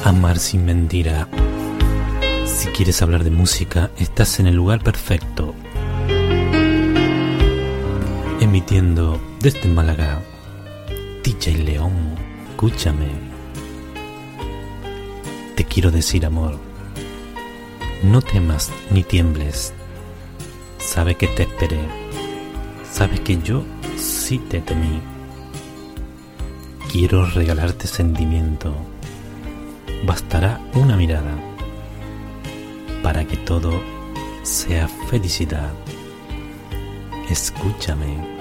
Amar sin mentira. Si quieres hablar de música, estás en el lugar perfecto. Emitiendo desde Málaga, DJ León, escúchame. Te quiero decir, amor, no temas ni tiembles. Sabe que te esperé, sabes que yo sí te temí. Quiero regalarte sentimiento. Bastará una mirada para que todo sea felicidad. Escúchame.